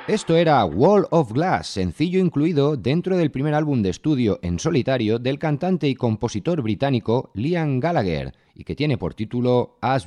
Esto era Wall of Glass, sencillo incluido dentro del primer álbum de estudio en solitario del cantante y compositor británico Liam Gallagher, y que tiene por título As